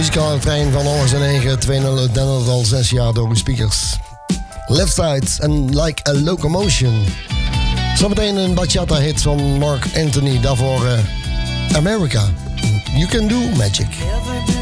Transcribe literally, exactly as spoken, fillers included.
muzikale trein van alles en negen, tweehonderd dendert al zes jaar door uw speakers. Left Side en Like a Locomotion. Zometeen een bachata hit van Mark Anthony, daarvoor uh, America. You Can Do Magic.